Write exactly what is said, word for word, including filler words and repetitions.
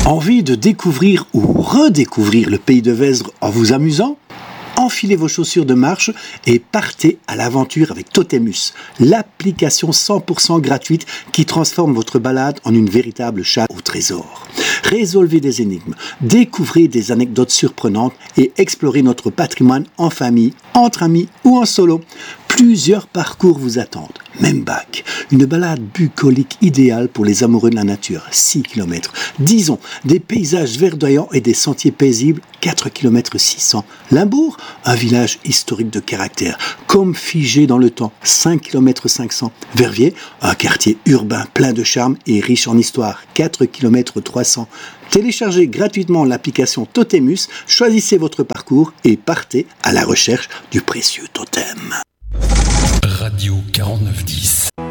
Envie de découvrir ou redécouvrir le pays de Vesdre en vous amusant ? Enfilez vos chaussures de marche et partez à l'aventure avec Totemus, l'application cent pour cent gratuite qui transforme votre balade en une véritable chasse au trésor. Résolvez des énigmes, découvrez des anecdotes surprenantes et explorez notre patrimoine en famille, entre amis ou en solo. Plusieurs parcours vous attendent. Même bac, une balade bucolique idéale pour les amoureux de la nature, six kilomètres. Disons, des paysages verdoyants et des sentiers paisibles, quatre kilomètres six cents. Limbourg, un village historique de caractère, comme figé dans le temps, cinq kilomètres cinq cents. Verviers, un quartier urbain plein de charme et riche en histoire, quatre kilomètres trois cents. Téléchargez gratuitement l'application Totemus, choisissez votre parcours et partez à la recherche du précieux totem. Radio quarante-neuf dix.